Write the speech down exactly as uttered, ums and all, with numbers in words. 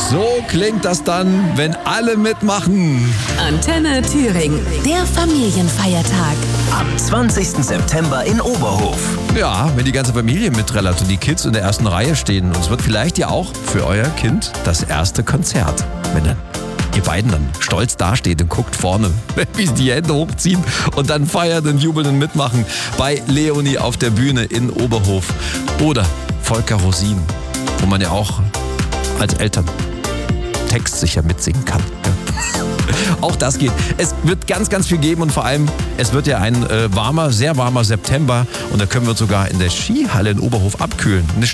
So klingt das dann, wenn alle mitmachen. Antenne Thüringen, der Familienfeiertag. Am zwanzigsten September in Oberhof. Ja, wenn die ganze Familie mitträllert und die Kids in der ersten Reihe stehen. Und es wird vielleicht ja auch für euer Kind das erste Konzert. Wenn dann ihr beiden dann stolz dasteht und guckt vorne, wie sie die Hände hochziehen und dann feiern und jubeln und mitmachen bei Leonie auf der Bühne in Oberhof. Oder Volker Rosin, wo man ja auch als Eltern textsicher mitsingen kann. Auch das geht. Es wird ganz, ganz viel geben und vor allem, es wird ja ein äh, warmer, sehr warmer September und da können wir uns sogar in der Skihalle in Oberhof abkühlen. Eine